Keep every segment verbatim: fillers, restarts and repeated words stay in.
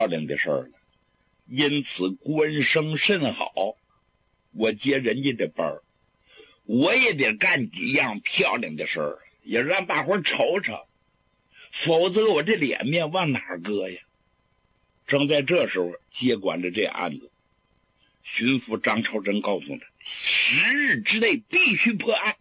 漂亮的事儿了，因此官声甚好。我接人家的班儿，我也得干几样漂亮的事儿，也让大伙儿瞅瞅，否则我这脸面往哪儿搁呀？正在这时候，接管着这案子，巡抚张朝珍告诉他，十日之内必须破案，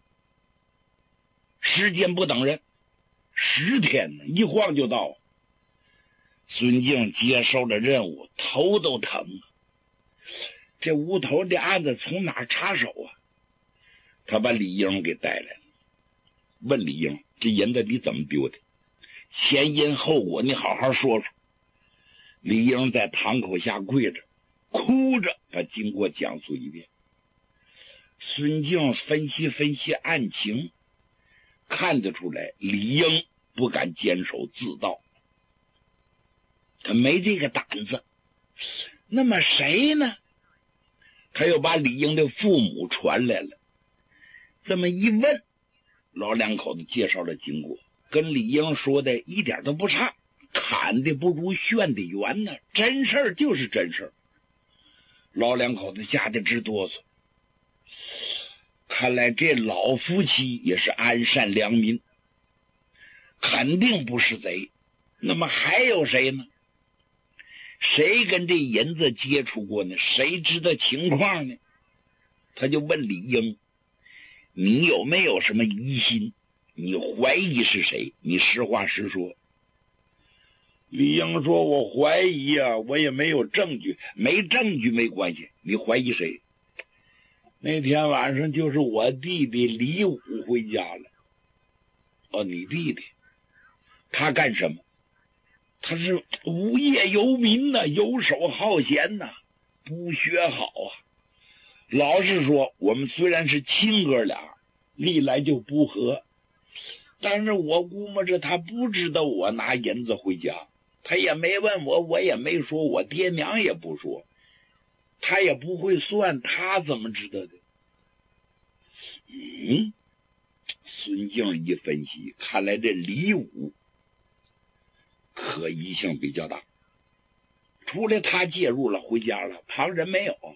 时间不等人，十天呢，一晃就到。孙敬接受了任务，头都疼啊！这无头的案子从哪儿插手啊？他把李英给带来了，问李英：“这银子你怎么丢的？前因后果你好好说说。”李英在堂口下跪着，哭着把经过讲述一遍。孙敬分析分析案情，看得出来李英不敢坚守自盗，他没这个胆子。那么谁呢？他又把李英的父母传来了。这么一问，老两口子介绍了经过，跟李英说的一点都不差，砍的不如炫的圆呢，真事儿就是真事儿。老两口子吓得直哆嗦。看来这老夫妻也是安善良民，肯定不是贼。那么还有谁呢？谁跟这银子接触过呢？谁知道情况呢？他就问李英：“你有没有什么疑心？你怀疑是谁？你实话实说。”李英说：“我怀疑啊，我也没有证据。没证据没关系，你怀疑谁？那天晚上就是我弟弟李武回家了。”“哦，你弟弟，他干什么？”“他是无业游民呐、啊，游手好闲呐、啊，不学好啊。老实说，我们虽然是亲哥俩，历来就不和，但是我估摸着他不知道我拿银子回家，他也没问我，我也没说，我爹娘也不说，他也不会算，他怎么知道的？”嗯，孙敬一分析，看来这李武可疑性比较大，除了他介入了回家了，旁人没有。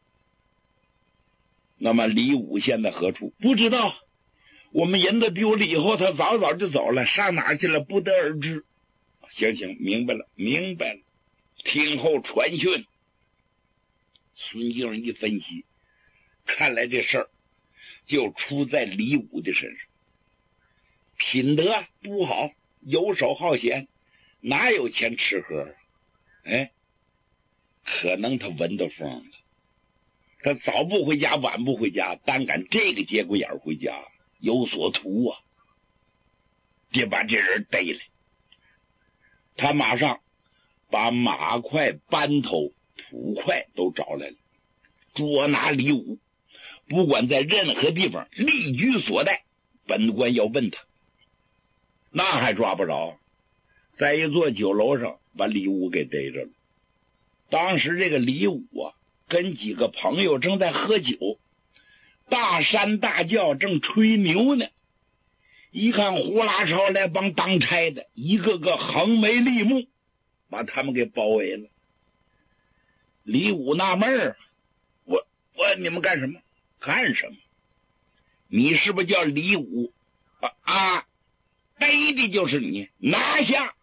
那么李武现在何处？不知道。我们银子丢了以后，他早早就走了，上哪儿去了不得而知。行行，明白了，明白了，听候传讯。孙敬一分析，看来这事儿就出在李武的身上，品德不好，游手好闲，哪有钱吃喝？哎，可能他闻到风了，他早不回家，晚不回家，单赶这个节骨眼回家，有所图啊，得把这人逮来。他马上把马快、班头、捕快都找来了，捉拿李武，不管在任何地方立居所待，本官要问他。那还抓不着，在一座酒楼上把李武给逮着了。当时这个李武啊，跟几个朋友正在喝酒，大山大叫，正吹牛呢。一看呼啦超来帮当差的，一个个横眉立目，把他们给包围了。李武纳闷儿，我我你们干什么？干什么？你是不是叫李武？啊啊，逮的就是你，拿下！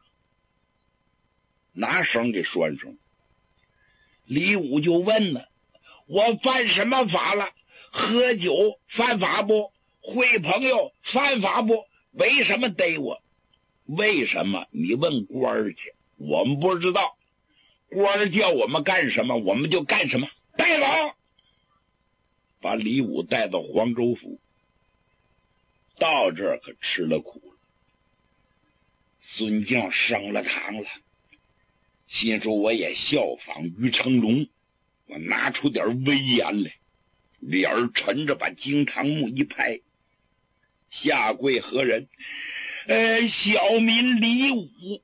拿绳给拴上。李武就问呢，我犯什么法了？喝酒犯法不？会朋友犯法不？为什么逮我？为什么？你问官儿去，我们不知道。官儿叫我们干什么，我们就干什么。带走！把李武带到黄州府。到这儿可吃了苦了。孙敬升了堂了，心说我也效仿于成龙，我拿出点威严来，脸儿沉着把惊堂木一拍，下跪何人？呃，小民李武，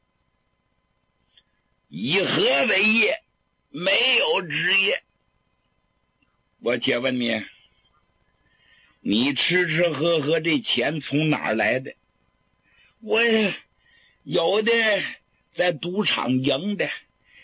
以何为业？没有职业。我且问你，你吃吃喝喝这钱从哪儿来的？我有的在赌场赢的，